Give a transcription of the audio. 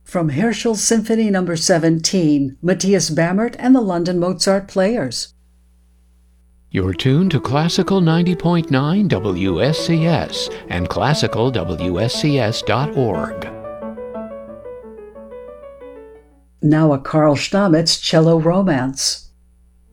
From Herschel's Symphony No. 17, Matthias Bammert and the London Mozart Players. You're tuned to Classical 90.9 WSCS and classicalwscs.org. Now a Carl Stamitz cello romance.